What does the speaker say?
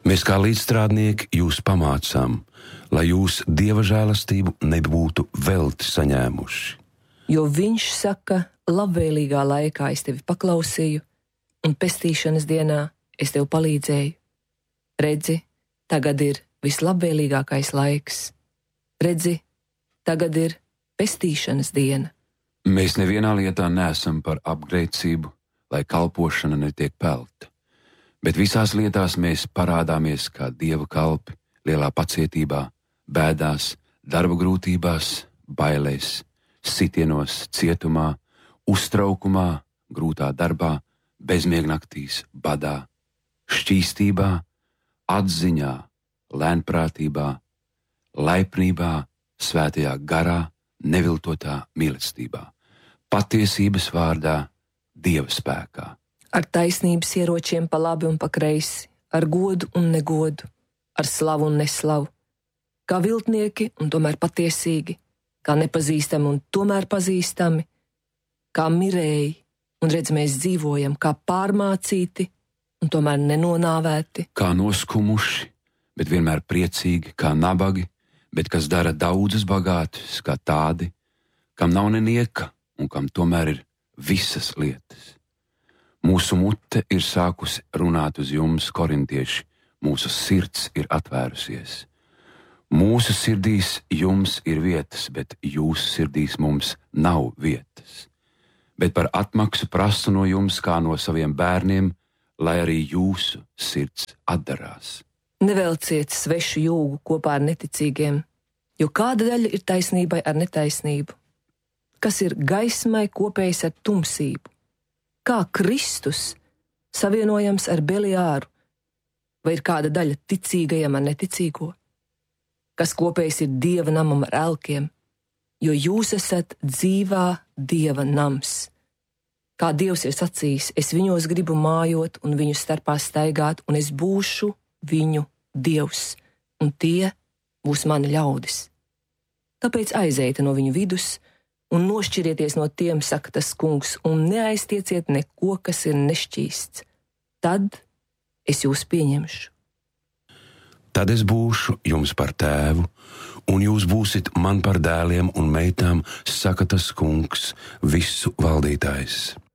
Mēs kā līdzstrādnieki jūs pamācām, lai jūs Dieva žēlastību nebūtu velti saņēmuši. Jo viņš saka, labvēlīgā laikā es tevi paklausīju, un pestīšanas dienā es tev palīdzēju. Redzi, tagad ir vislabvēlīgākais laiks. Redzi, tagad ir pestīšanas diena. Mēs nevienā lietā neesam par apgrēcību, lai kalpošana netiek pelta, bet visās lietās mēs parādāmies kā Dieva kalpi, lielā pacietībā, bēdās, darba grūtībās, bailēs, sitienos, cietumā, uztraukumā, grūtā darbā, bezmiegnaktīs, badā, šķīstībā, atziņā, lēnprātībā, laipnībā, svētajā garā, neviltotā mīlestībā, patiesības vārdā, Dieva spēkā. Ar taisnības ieročiem pa labi un pa kreisi, ar godu un negodu, ar slavu un neslavu, kā viltnieki un tomēr patiesīgi, kā nepazīstami un tomēr pazīstami, kā mirēji un redz mēs dzīvojam, kā pārmācīti un tomēr nenonāvēti, Kā noskumuši, bet vienmēr priecīgi, kā nabagi, bet kas dara daudzus bagātus, kā tādi, kam nav nenieka un kam tomēr ir visas lietas. Mūsu mute ir sākusi runāt uz jums, korintieši, mūsu sirds ir atvērusies. Mūsu sirdīs jums ir vietas, bet jūsu sirdīs mums nav vietas. Bet par atmaksu prasu no jums kā no saviem bērniem, lai arī jūsu sirds atdarās. Nevelciet svešu jūgu kopā ar neticīgiem, jo kāda daļa ir taisnībai ar netaisnību? Kas ir gaismai kopējs ar tumsību? Kā Kristus savienojams ar Beliāru? Vai ir kāda daļa ticīgajam ar neticīgo? Kas kopējs ir Dieva namam ar elkiem? Jo jūs esat dzīvā Dieva nams. Kā Dievs ir sacījis, es viņos gribu mājot un viņu starpā staigāt, un es būšu viņu Dievs, un tie būs mani ļaudis. Tāpēc aizejiet no viņu vidus un nošķirieties no tiem, saka tas kungs, un neaiztieciet neko, kas ir nešķīsts. Tad es jūs pieņemšu. Tad es būšu jums par tēvu, un jūs būsiet man par dēliem un meitām, saka tas kungs, visu valdītājs.